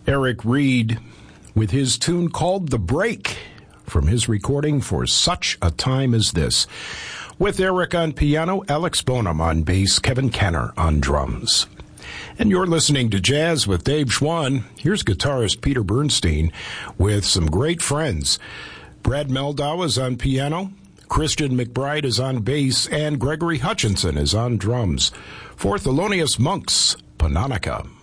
Eric Reed with his tune called The Break from his recording For Such a Time as This. With Eric on piano, Alex Bonham on bass, Kevin Kenner on drums. And you're listening to Jazz with Dave Schwann. Here's guitarist Peter Bernstein with some great friends. Brad Meldau is on piano, Christian McBride is on bass, and Gregory Hutchinson is on drums for Thelonious Monk's Panonica.